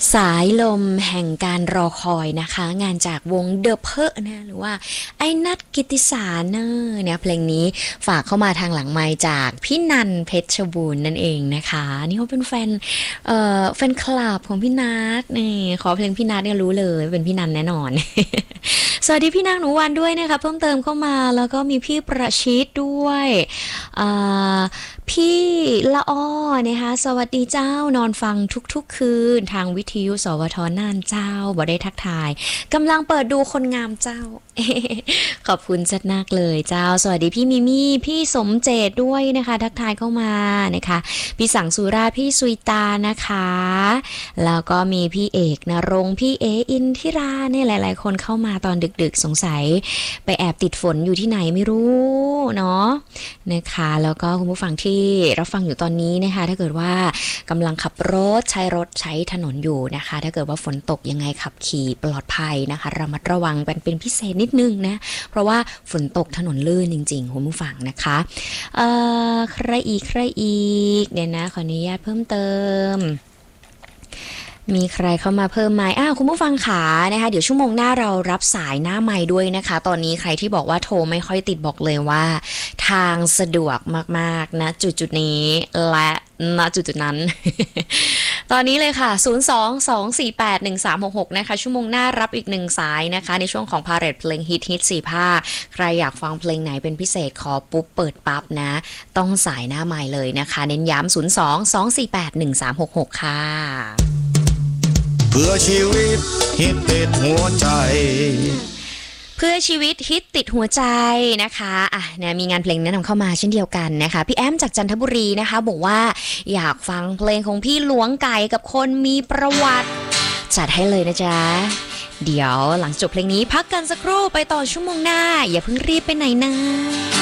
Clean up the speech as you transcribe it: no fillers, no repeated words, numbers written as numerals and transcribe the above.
สายลมแห่งการรอคอยนะคะงานจากวงเดอะเพอนะหรือว่าไอ้นัทกิตติสารเนี่ยเพลงนี้ฝากเข้ามาทางหลังไมค์จากพี่นันเพชรบูรณ์นั่นเองนะคะนี่เขาเป็นแฟนคลับของพี่นัทนี่ขอเพลงพี่นัทเนี่ยรู้เลยเป็นพี่นันแน่นอน สวัสดีพี่นางหนูวันด้วยนะคะเพิ่มเติมเข้ามาแล้วก็มีพี่ประชิดด้วยอ่าพี่ละอ้อนะคะสวัสดีเจ้านอนฟังทุกๆคืนทางวิทยุสวทน่านเจ้าบ่ได้ทักทายกำลังเปิดดูคนงามเจ้า ขอบคุณจัดนักเลยเจ้าสวัสดีพี่มิมี่พี่สมเจตด้วยนะคะทักทายเข้ามานะคะพี่สังสุราพี่สุยตานะคะแล้วก็มีพี่เอกนรงค์พี่เออินทิราเนี่ยหลายๆคนเข้ามาตอนดึกๆสงสัยไปแอบติดฝนอยู่ที่ไหนไม่รู้เนาะนะคะแล้วก็คุณผู้ฟังที่รับฟังอยู่ตอนนี้นะคะถ้าเกิดว่ากำลังขับรถใช้ถนนอยู่นะคะถ้าเกิดว่าฝนตกยังไงขับขี่ปลอดภัยนะคะระมัดระวังเป็นพิเศษนิดนึงนะเพราะว่าฝนตกถนนลื่นจริงๆคุณผู้ฟังนะคะใครอีกเนี่ยนะขออนุญาตเพิ่มเติมมีใครเข้ามาเพิ่มไหมคุณผู้ฟังขานะคะเดี๋ยวชั่วโมงหน้าเรารับสายหน้าไมค์ด้วยนะคะตอนนี้ใครที่บอกว่าโทรไม่ค่อยติดบอกเลยว่าทางสะดวกมากๆนะจุดนี้และณจุดนั้น ตอนนี้เลยค่ะ022481366นะคะชั่วโมงหน้ารับอีก1สายนะคะในช่วงของพาเรทเพลงฮิต4ภาคใครอยากฟังเพลงไหนเป็นพิเศษขอปุ๊บเปิดปั๊บนะต้องสายหน้าไมค์เลยนะคะเน้นย้ำ022481366ค่ะเพื่อชีวิตฮิตติดหัวใจเพื่อชีวิตฮิตติดหัวใจนะคะเนี่ยมีงานเพลงแนะนำเข้ามาเช่นเดียวกันนะคะพี่แอมจากจันทบุรีนะคะบอกว่าอยากฟังเพลงของพี่หลวงไก่กับคนมีประวัติจัดให้เลยนะจ๊ะเดี๋ยวหลังจบเพลงนี้พักกันสักครู่ไปต่อชั่วโมงหน้าอย่าเพิ่งรีบไปไหนนะ